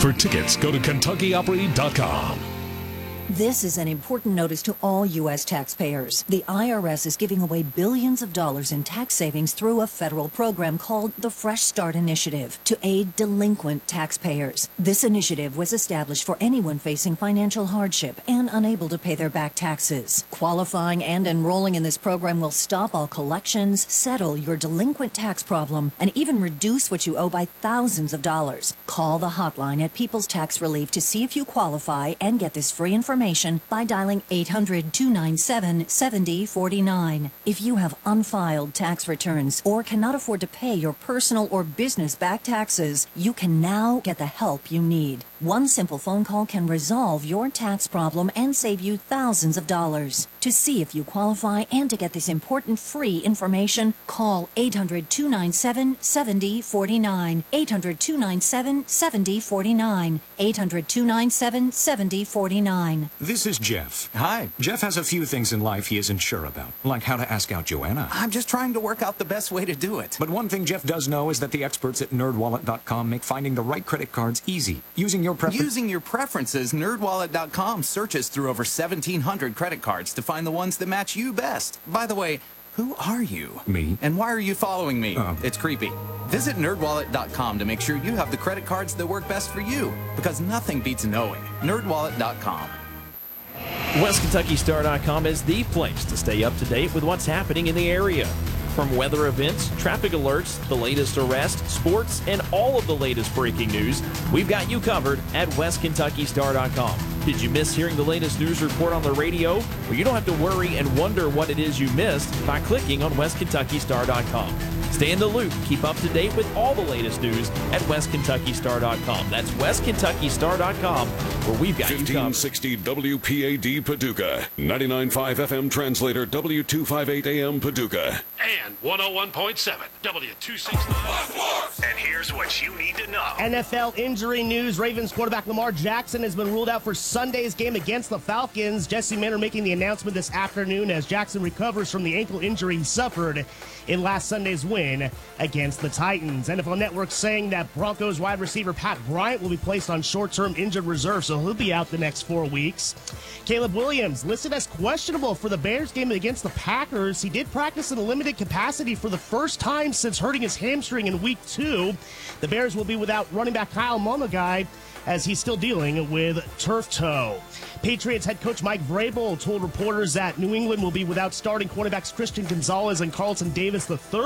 For tickets, go to KentuckyOpry.com. This is an important notice to all U.S. taxpayers. The IRS is giving away billions of dollars in tax savings through a federal program called the Fresh Start Initiative to aid delinquent taxpayers. This initiative was established for anyone facing financial hardship and unable to pay their back taxes. Qualifying and enrolling in this program will stop all collections, settle your delinquent tax problem, and even reduce what you owe by thousands of dollars. Call the hotline at People's Tax Relief to see if you qualify and get this free information by dialing 800-297-7049. If you have unfiled tax returns or cannot afford to pay your personal or business back taxes, you can now get the help you need. One simple phone call can resolve your tax problem and save you thousands of dollars. To see if you qualify and to get this important free information, call 800-297-7049. 800-297-7049. 800-297-7049. This is Jeff. Hi. Jeff has a few things in life he isn't sure about, like how to ask out Joanna. I'm just trying to work out the best way to do it. But one thing Jeff does know is that the experts at NerdWallet.com make finding the right credit cards easy. Using your preferences, NerdWallet.com searches through over 1,700 credit cards to find the ones that match you best. By the way, who are you? Me. And why are you following me? It's creepy. Visit NerdWallet.com to make sure you have the credit cards that work best for you, because nothing beats knowing. NerdWallet.com. WestKentuckyStar.com is the place to stay up to date with what's happening in the area. From weather events, traffic alerts, the latest arrests, sports, and all of the latest breaking news, we've got you covered at WestKentuckyStar.com. Did you miss hearing the latest news report on the radio? Well, you don't have to worry and wonder what it is you missed by clicking on WestKentuckyStar.com. Stay in the loop. Keep up to date with all the latest news at WestKentuckyStar.com. That's WestKentuckyStar.com, where we've got you covered. 1560 WPAD Paducah, 99.5 FM translator W258 AM Paducah, and 101.7 W269. And here's what you need to know. NFL injury news. Ravens quarterback Lamar Jackson has been ruled out for Sunday's game against the Falcons. Jesse Manor making the announcement this afternoon as Jackson recovers from the ankle injury he suffered in last Sunday's win against the Titans. NFL Network saying that Broncos wide receiver Pat Bryant will be placed on short-term injured reserve, so he'll be out the next 4 weeks. Caleb Williams listed as questionable for the Bears game against the Packers. He did practice in a limited capacity for the first time since hurting his hamstring in Week 2. The Bears will be without running back Kyle Monagai as he's still dealing with turf toe. Patriots head coach Mike Vrabel told reporters that New England will be without starting quarterbacks Christian Gonzalez and Carlton Davis III